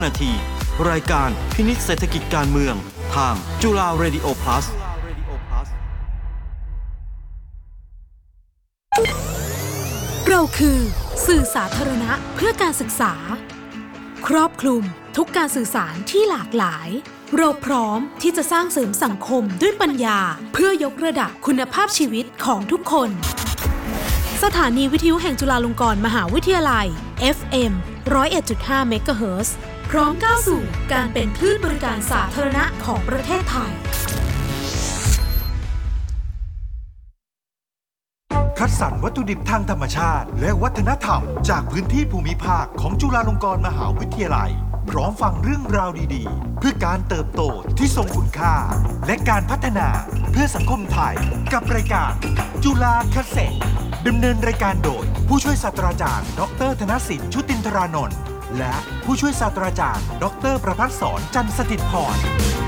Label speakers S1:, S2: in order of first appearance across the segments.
S1: นาทีรายการพินิจเศรษฐกิจการเมืองทางจุฬาเรดิโอพลัส
S2: เราคือสื่อสาธารณะเพื่อการศึกษาครอบคลุมทุกการสื่อสารที่หลากหลายเราพร้อมที่จะสร้างเสริมสังคมด้วยปัญญาเพื่อยกระดับคุณภาพชีวิตของทุกคนสถานีวิทยุแห่งจุฬาลงกรณ์มหาวิทยาลัย FM 101.5 เมกะเฮิรตซ์พร้อมก้าวสู่การเป็นคลื่นบริการสาธารณะของประเทศไทย
S3: คัดสรรวัตถุดิบทางธรรมชาติและวัฒนธรรมจากพื้นที่ภูมิภาคของจุฬาลงกรณ์มหาวิทยาลัยพร้อมฟังเรื่องราวดีๆเพื่อการเติบโตที่ทรงคุณค่าและการพัฒนาเพื่อสังคมไทยกับรายการจุฬาเกษตรดำเนินรายการโดยผู้ช่วยศาสตราจารย์ดร.ธนสิทธิ์ชุตินทรานนท์และผู้ช่วยศาสตราจารย์ดร.ประภัสสรจันทร์สถิตพร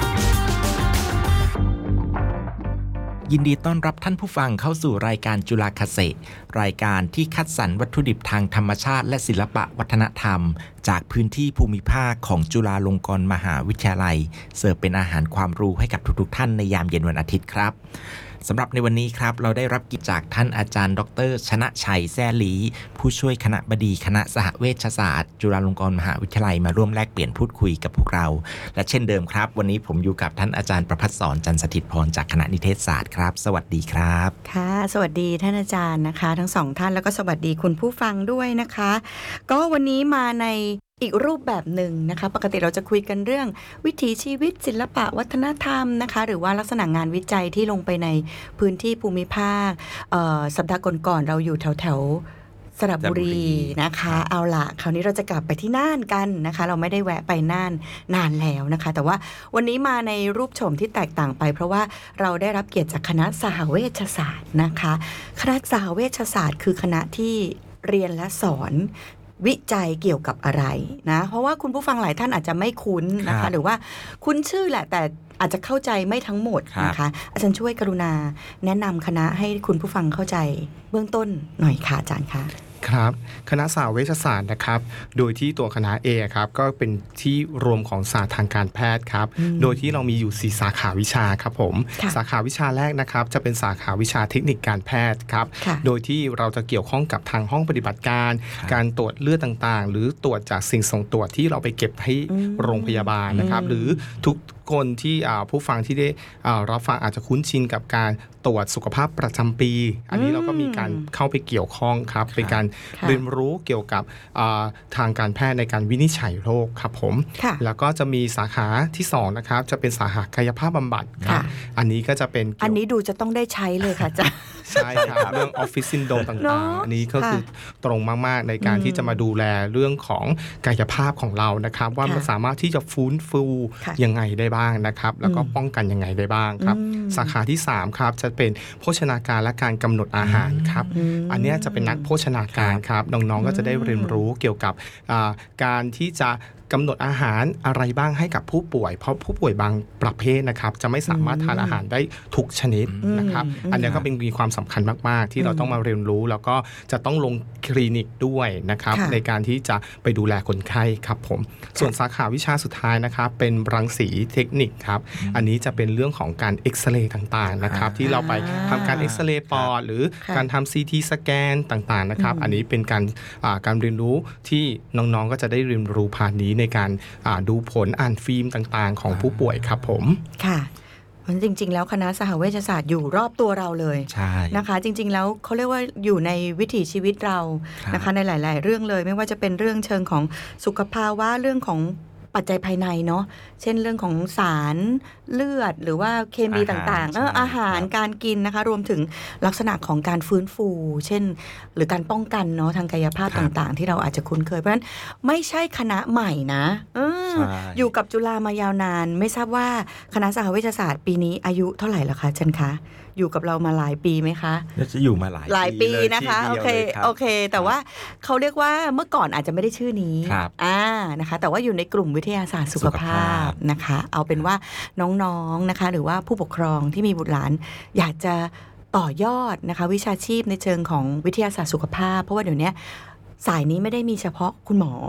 S4: ยินดีต้อนรับท่านผู้ฟังเข้าสู่รายการจุฬาเกษตรรายการที่คัดสรรวัตถุดิบทางธรรมชาติและศิลปะวัฒนธรรมจากพื้นที่ภูมิภาคของจุฬาลงกรณ์มหาวิทยาลัยเสิร์ฟเป็นอาหารความรู้ให้กับทุกๆท่านในยามเย็นวันอาทิตย์ครับสำหรับในวันนี้ครับเราได้รับเกียรติจากท่านอาจารย์ดร.ชนะชัยแซ่ลีผู้ช่วยคณบดีคณะสหเวชศาสตร์จุฬาลงกรณ์มหาวิทยาลัยมาร่วมแลกเปลี่ยนพูดคุยกับพวกเราและเช่นเดิมครับวันนี้ผมอยู่กับท่านอาจารย์ประภัสสรจันทร์สถิตพรจากคณะนิเทศศาสตร์ครับสวัสดีครับ
S5: ค่ะสวัสดีท่านอาจารย์นะคะทั้งสองท่านแล้วก็สวัสดีคุณผู้ฟังด้วยนะคะก็วันนี้มาในอีกรูปแบบหนึ่งนะคะปกติเราจะคุยกันเรื่องวิถีชีวิตศิลปะวัฒนธรรมนะคะหรือว่าลักษณะงานวิจัยที่ลงไปในพื้นที่ภูมิภาคสัปดาห์ก่อนๆเราอยู่แถวสระบุรีนะคะเอาล่ะคราวนี้เราจะกลับไปที่น่านกันนะคะเราไม่ได้แวะไปน่านนานแล้วนะคะแต่ว่าวันนี้มาในรูปโฉมที่แตกต่างไปเพราะว่าเราได้รับเกียรติจากคณะสหเวชศาสตร์นะคะคณะสหเวชศาสตร์คือคณะที่เรียนและสอนวิจัยเกี่ยวกับอะไรนะเพราะว่าคุณผู้ฟังหลายท่านอาจจะไม่คุ้นนะคะหรือว่าคุ้นชื่อแหละแต่อาจจะเข้าใจไม่ทั้งหมดนะคะอาจารย์ช่วยกรุณาแนะนำคณะให้คุณผู้ฟังเข้าใจเบื้องต้นหน่อยค่ะอาจารย์คะ
S6: ครับคณะสหเวชศาสตร์นะครับโดยที่ตัวคณะเองครับก็เป็นที่รวมของศาสตร์ทางการแพทย์ครับโดยที่เรามีอยู่4สาขาวิชาครับผมสาขาวิชาแรกนะครับจะเป็นสาขาวิชาเทคนิคการแพทย์ครับโดยที่เราจะเกี่ยวข้องกับทางห้องปฏิบัติการการตรวจเลือดต่างๆหรือตรวจจากสิ่งส่งตรวจที่เราไปเก็บให้โรงพยาบาลนะครับหรือทุกคนที่ผู้ฟังที่ได้รับฟังอาจจะคุ้นชินกับการตรวจสุขภาพประจำปีอันนี้เราก็มีการเข้าไปเกี่ยวข้องครับเป็นการเรียนรู้เกี่ยวกับทางการแพทย์ในการวินิจฉัยโรคครับผมแล้วก็จะมีสาขาที่2นะครับจะเป็นสาขากายภาพบำบัดครับอันนี้ก็จะเป็น
S5: อันนี้ดูจะต้องได้ใช้เลยค่ะจ้ะ
S6: ใช่ครับเรื่องออฟฟิศซินโดรมต่างๆอันนี้ก็คือตรงมากๆในการที่จะมาดูแลเรื่องของกายภาพของเรานะครับว่ามันสามารถที่จะฟื้นฟูยังไงได้บ้างนะครับแล้วก็ป้องกันยังไงได้บ้างครับสาขาที่3ครับจะเป็นโภชนาการและการกำหนดอาหารครับอันนี้จะเป็นนักโภชนาการครับน้องๆก็จะได้เรียนรู้เกี่ยวกับการที่จะกำหนดอาหารอะไรบ้างให้กับผู้ป่วยเพราะผู้ป่วยบางประเภทนะครับจะไม่สามารถทานอาหารได้ทุกชนิดนะครับอันนี้ก็เป็นมีความสำคัญมากๆที่เราต้องมาเรียนรู้แล้วก็จะต้องลงคลินิกด้วยนะครับในการที่จะไปดูแลคนไข้ครับผมส่วนสาขาวิชาสุดท้ายนะครับเป็นรังสีเทคนิคครับอันนี้จะเป็นเรื่องของการเอ็กซเรย์ต่างๆนะครับที่เราไปทำการเอ็กซเรย์ปอดหรือการทำ CT สแกนต่างๆนะครับอันนี้เป็นการเรียนรู้ที่น้องๆก็จะได้เรียนรู้ผ่านนี้ในการดูผลอ่านฟิล์มต่างๆของผู้ป่วยครับผม
S5: ค่ะมันจริงๆแล้วคณะสหเวชศาสตร์อยู่รอบตัวเราเลยนะคะจริงๆแล้วเขาเรียกว่าอยู่ในวิถีชีวิตเรานะคะในหลายๆเรื่องเลยไม่ว่าจะเป็นเรื่องเชิงของสุขภาวะเรื่องของปัจจัยภายในเนาะเช่นเรื่องของสารเลือดหรือว่าเคมีต่างๆอาหารการกินนะคะรวมถึงลักษณะของการฟื้นฟูเช่นหรือการป้องกันเนาะทางกายภาพต่างๆที่เราอาจจะคุ้นเคยเพราะฉะนั้นไม่ใช่คณะใหม่นะอยู่กับจุฬามายาวนานไม่ทราบว่าคณะสหเวชศาสตร์ปีนี้อายุเท่าไหร่แล้วคะจันคะอยู่กับเรามาหลายปีไหมคะ
S4: จะอยู่มาหลาย
S5: ปีนะคะโอเคแต่ว่าเขาเรียกว่าเมื่อก่อนอาจจะไม่ได้ชื่อนี้นะคะแต่ว่าอยู่ในกลุ่มวิทยาศาสตร์สุขภาพนะคะเอาเป็นว่าน้องๆนะคะหรือว่าผู้ปกครองที่มีบุตรหลานอยากจะต่อยอดนะคะวิชาชีพในเชิงของวิทยาศาสตร์สุขภาพเพราะว่าเดี๋ยวนี้สายนี้ไม่ได้มีเฉพาะคุณหมอ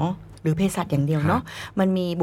S5: หรือเภสัชอย่างเดียวเนาะมันมี